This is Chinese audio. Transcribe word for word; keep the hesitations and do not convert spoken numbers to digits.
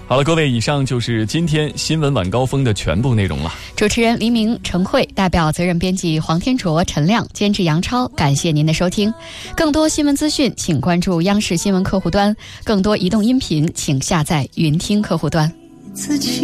好了，各位，以上就是今天新闻晚高峰的全部内容了。 主持人黎明、陈慧，代表责任编辑黄天卓、陈亮，监制杨超，感谢您的收听。更多新闻资讯，请关注央视新闻客户端；更多移动音频，请下载云听客户端。